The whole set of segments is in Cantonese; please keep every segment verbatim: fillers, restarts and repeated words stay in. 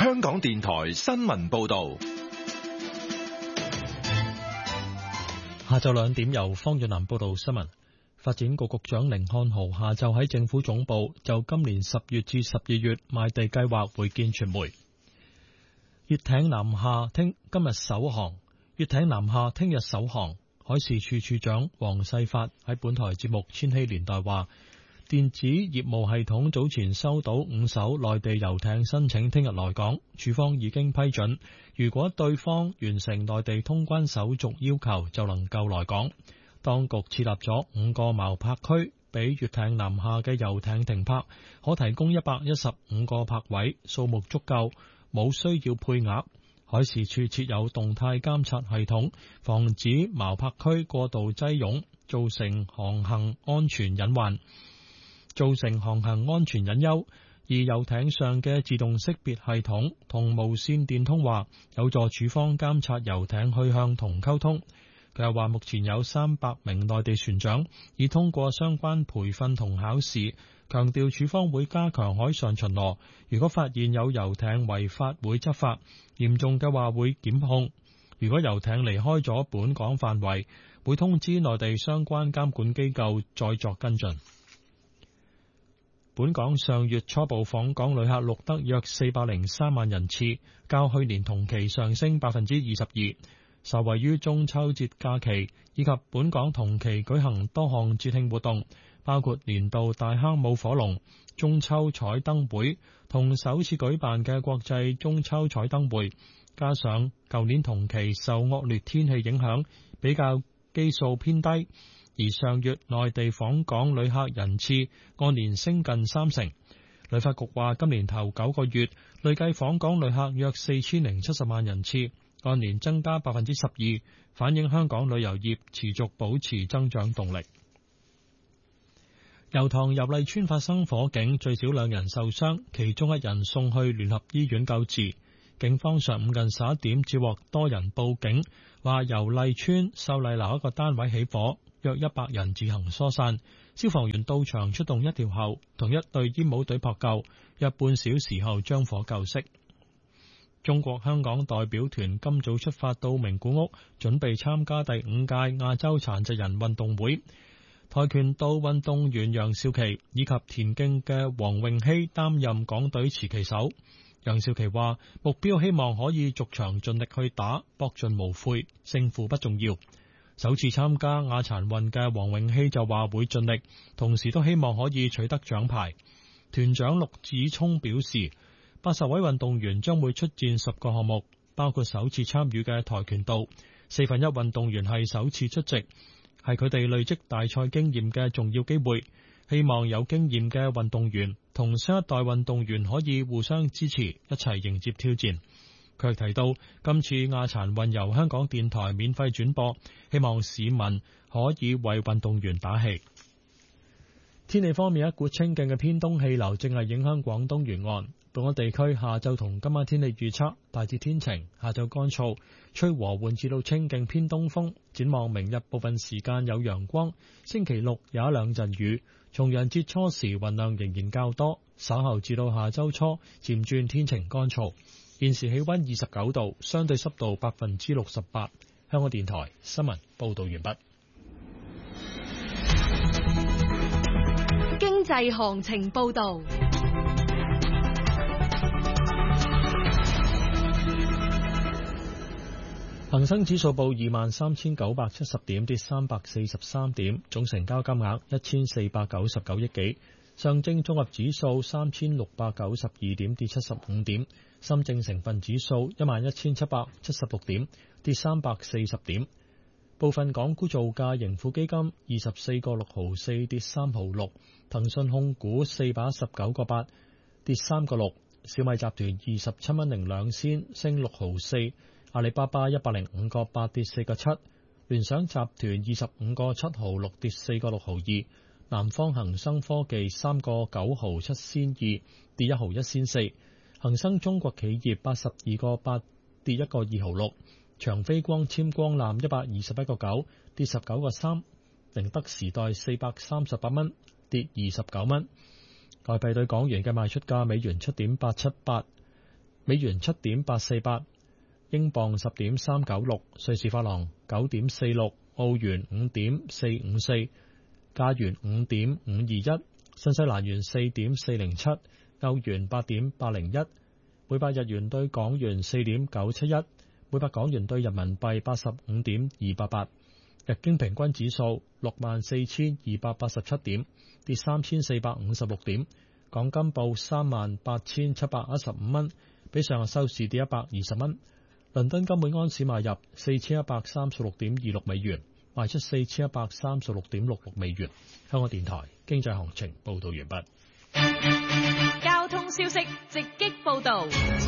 香港電台新聞報道。 下晝兩點由方遠南報道新聞。發展局局長甯漢豪下晝喺政府總部就今年十月至十二月賣地計劃會見傳媒。粵艇南下聽今日首航，粵艇南下聽日首航。海事處處長黃世發喺本台節目《千禧年代》話，電子業務系統早前收到五艘內地遊艇申請聽日來港，處方已經批准。如果對方完成內地通關手續要求，就能夠來港。當局設立咗五個錨泊區，俾粵艇南下嘅遊艇停泊，可提供一百一十五個泊位，數目足夠，冇需要配額。海事處設有動態監察系統，防止錨泊區過度擠擁，造成航行安全隱患，造成航行安全隱憂。而遊艇上嘅自動識別系統同無線電通話，有助處方監察遊艇去向同溝通。佢又話，目前有三百名內地船長已通過相關培訓同考試，強調處方會加強海上巡邏，如果發現有遊艇違法會執法，嚴重嘅話會檢控。如果遊艇離開咗本港範圍，會通知內地相關監管機構再作跟進。本港上月初步訪港旅客錄得約四百零三萬人次，較去年同期上升百分之二十二。受惠於中秋節假期以及本港同期舉行多項節慶活動，包括年度大坑舞火龍、中秋彩燈會同首次舉辦嘅國際中秋彩燈會，加上舊年同期受惡劣天氣影響，比較基數偏低，而上月內地訪港旅客人次按年升近三成。旅發局話，今年頭九個月累計訪港旅客約四千零七十萬人次，按年增加百分之十二，反映香港旅遊業持續保持增長動力。油塘油麗邨發生火警，最少兩人受傷，其中一人送去聯合醫院救治。警方上午近十一點接獲多人報警，話油麗邨秀麗樓一個單位起火，約一百人自行疏散。消防員到場出動一條後，同一隊煙帽隊撲救，約半小時後將火救熄。中國香港代表團今早出發到名古屋，準備參加第五屆亞洲殘疾人運動會。跆拳道運動員楊少琪以及田徑嘅黃詠希擔任港隊持旗手。楊少琪話，目標希望可以逐場盡力去打，搏盡無悔，勝負不重要。首次參加亞殘運嘅黃詠希就話會盡力，同時都希望可以取得獎牌。團長陸子聰表示，八十位運動員將會出戰十個項目，包括首次參與嘅跆拳道。四分一運動員係首次出席，係佢哋累積大賽經驗嘅重要機會。希望有經驗嘅運動員同新一代運動員可以互相支持，一齊迎接挑戰。佢亦提到，今次亞殘運由香港電台免費轉播，希望市民可以為運動員打氣。天氣方面，一股清勁嘅偏東氣流正係影響廣東沿岸。本港地區下晝同今晚天氣預測大致天晴，下晝乾燥，吹和緩至到清勁偏東風。展望明日部分時間有陽光，星期六有一兩陣雨。重陽節初時雲量仍然較多，稍後至到下周初漸轉天晴乾燥。現時氣溫二十九度，相對濕度百分之六十八。香港電台新聞報道完畢。 經濟行情報道。 恒生指數報二萬三千九百七十點，跌三百四十三點，總成交金額一千四百九十九億幾。上證綜合指數三千六百九十二點，跌七十五點。深證成分指數一萬一千七百七十六點，跌三百四十點。部分港股造價，盈富基金二十四個六毫四，跌三毫六。騰訊控股四百一十九個八，跌三個六。小米集團二十七蚊零兩仙，升六毫四。阿里巴巴一百零五個八，跌四個七。聯想集團二十五個七毫六，跌四個六毫二。南方恒生科技三個九毫七仙二，跌一毫一仙四。恒生中國企業八十二個八，跌一個二毫六。長飛光纖光纜一百二十一個九，跌十九個三。寧德時代四百三十八蚊，跌二十九蚊。外幣對港元嘅賣出價：美元七點八七八， 美元七點八四八，英鎊十點三九六，瑞士法郎九點四六，澳元五點四五四，加元五點五二一，新西蘭元四點四零七，歐元八點八零一，每百日元對港元四點九七一，每百港元對人民幣八十五點二八八。日經平均指數六萬四千二百八十七點，跌三千四百五十六點。港金報三萬八千七百一十五蚊，比上日收市跌一百二十蚊。倫敦金每安士買入四千一百三十六點二六美元，賣出四千一百三十六點六六美元。香港電台經濟行情報道完畢。 交通消息直擊報道。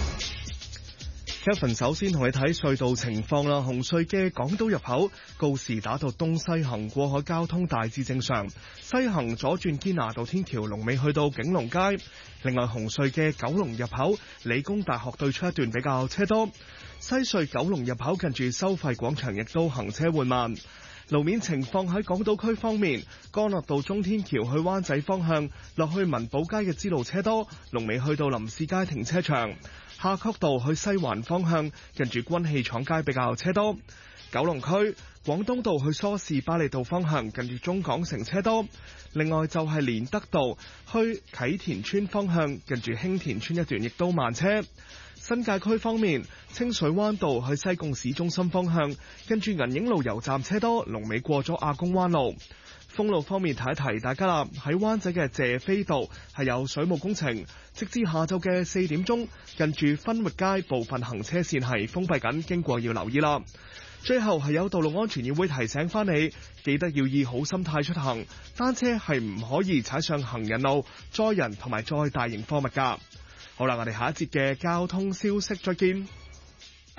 Kevin 首先同你睇隧道情況啦。紅隧嘅港島入口告士打道東西行過海交通大致正常，西行左轉堅拿道天橋龍尾去到景隆街。另外紅隧嘅九龍入口理工大學對出一段比較車多，西隧九龍入口近住收費廣場亦都行車緩慢。路面情況喺港島區方面，干諾道中天橋去灣仔方向落去民寶街嘅支路車多，龍尾去到林士街停車場。夏慤道去西環方向近住軍器廠街比較車多。九龍區廣東道去梳士巴利道方向近住中港城車多。另外就係連德道去啟田村方向近住興田村一段亦都慢車。新界區方面，清水灣道去西貢市中心方向跟住銀影路油站車多，龍尾過咗亞公灣路。封路方面提一提大家啦，喺灣仔嘅謝斐道係有水務工程，直至下晝嘅四點鐘，近住分域街部分行車線係封閉緊，經過要留意啦。最後係有道路安全議會提醒翻你，記得要以好心態出行，單車係唔可以踩上行人路、載人同埋載大型貨物㗎。好啦，我哋下一節嘅交通消息再見。